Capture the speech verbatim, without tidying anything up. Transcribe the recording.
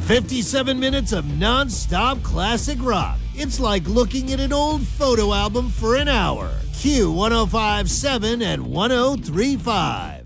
fifty-seven minutes of non-stop classic rock. It's like looking at an old photo album for an hour. Q one oh five point seven and one oh three point five.